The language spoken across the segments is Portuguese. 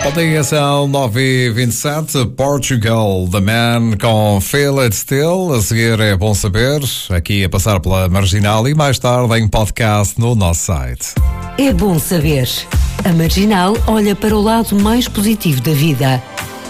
Bom dia, são 9h27, Portugal, The Man com Feel It Still. A seguir é bom saber, aqui a passar pela Marginal e mais tarde em podcast no nosso site. É bom saber. A Marginal olha para o lado mais positivo da vida.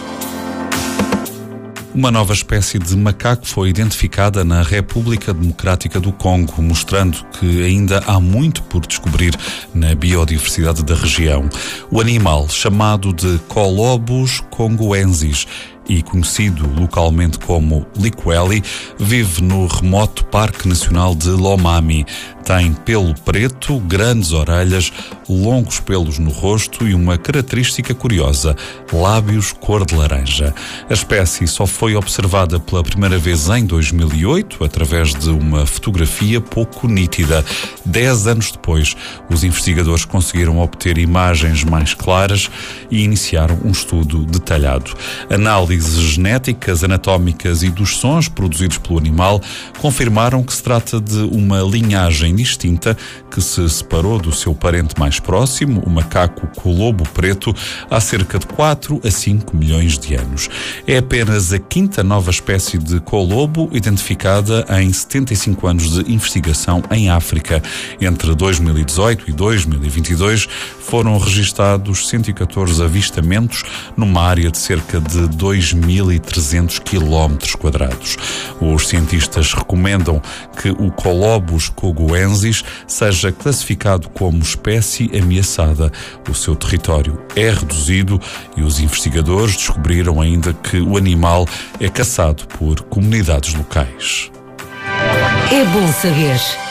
Uma nova espécie de macaco foi identificada na República Democrática do Congo, mostrando que ainda há muito por descobrir na biodiversidade da região. O animal, chamado de Colobus congoensis e conhecido localmente como Likweli, vive no remoto Parque Nacional de Lomami. Tem pelo preto, grandes orelhas, longos pelos no rosto e uma característica curiosa, lábios cor de laranja. A espécie só foi observada pela primeira vez em 2008, através de uma fotografia pouco nítida. 10 anos depois, os investigadores conseguiram obter imagens mais claras e iniciaram um estudo detalhado. Análises genéticas, anatómicas e dos sons produzidos pelo animal confirmaram que se trata de uma linhagem distinta que se separou do seu parente mais próximo, o macaco colobo preto, há cerca de 4 a 5 milhões de anos. É apenas a quinta nova espécie de colobo identificada em 75 anos de investigação em África. Entre 2018 e 2022 foram registados 114 avistamentos numa área de cerca de 2.300 km². Os cientistas recomendam que o Colobus congoensis seja classificado como espécie ameaçada. O seu território é reduzido e os investigadores descobriram ainda que o animal é caçado por comunidades locais. É bom saber.